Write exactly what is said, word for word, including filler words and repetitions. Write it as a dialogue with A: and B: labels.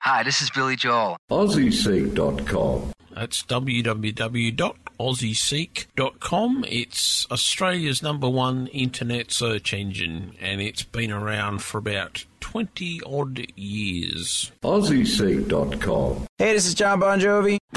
A: Hi, this is Billy Joel.
B: Aussie Seek dot com.
C: That's w w w dot aussie seek dot com. It's Australia's number one internet search engine, and it's been around for about twenty odd years.
B: Aussie Seek dot com.
D: Hey, this is John Bon Jovi.